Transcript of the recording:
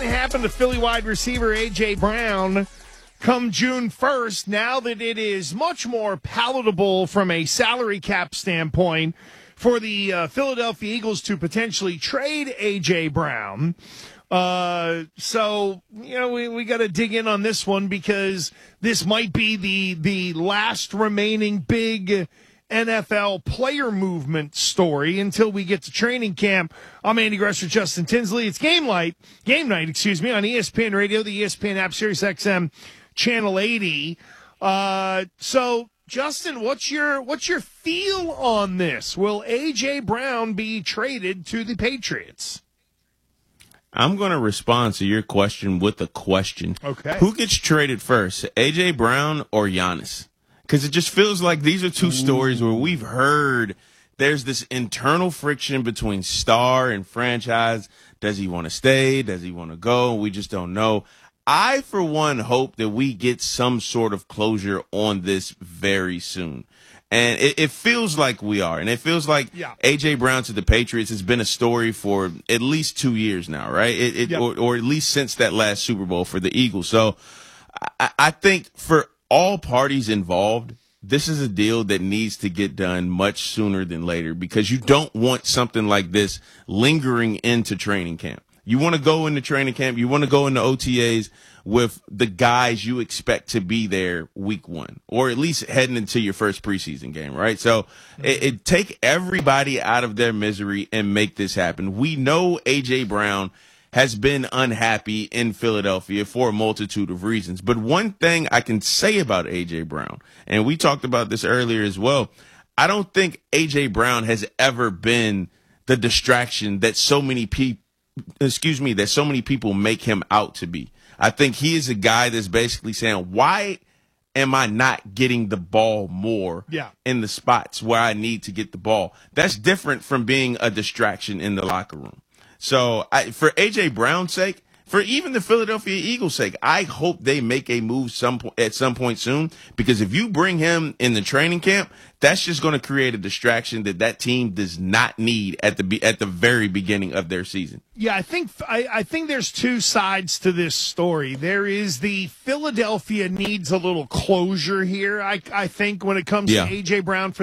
to happen to Philly wide receiver A.J. Brown come June 1st, now that it is much more palatable from a salary cap standpoint for the Philadelphia Eagles to potentially trade A.J. Brown. So, we got to dig in on this one because this might be the last remaining big NFL player movement story until we get to training camp. I'm Andy Gresser, Justin Tinsley. It's game night, on ESPN Radio, the ESPN app, Sirius XM, Channel 80. So, Justin, what's your feel on this? Will A.J. Brown be traded to the Patriots? I'm going to respond to your question with a question. Okay. Who gets traded first, A.J. Brown or Giannis? Because it just feels like these are two stories where we've heard there's this internal friction between star and franchise. Does he want to stay? Does he want to go? We just don't know. I, for one, hope that we get some sort of closure on this very soon. And it feels like we are. And it feels like A.J. Brown to the Patriots has been a story for at least 2 years now, right? Or at least since that last Super Bowl for the Eagles. So I think for all parties involved, this is a deal that needs to get done much sooner than later because you don't want something like this lingering into training camp. You want to go into training camp. You want to go into OTAs with the guys you expect to be there week one, or at least heading into your first preseason game, right? So it take everybody out of their misery and make this happen. We know A.J. Brown has been unhappy in Philadelphia for a multitude of reasons. But one thing I can say about A.J. Brown, and we talked about this earlier as well, I don't think A.J. Brown has ever been the distraction that so many people make him out to be. I think he is a guy that's basically saying, why am I not getting the ball more in the spots where I need to get the ball? That's different from being a distraction in the locker room. So for A.J. Brown's sake, for even the Philadelphia Eagles' sake, I hope they make a move at some point soon, because if you bring him in the training camp, that's just going to create a distraction that team does not need at the very beginning of their season. Yeah, I think there's two sides to this story. There is the Philadelphia needs a little closure here, I think, when it comes to A.J. Brown.